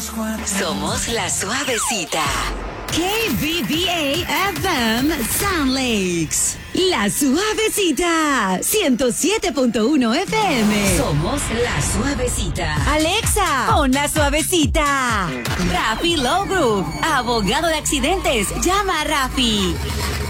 Somos la suavecita. KBBA FM Sound Lakes. La suavecita. 107.1 FM. Somos la suavecita. Alexa, pon la suavecita. Rafi Low Group, abogado de accidentes. Llama a Rafi.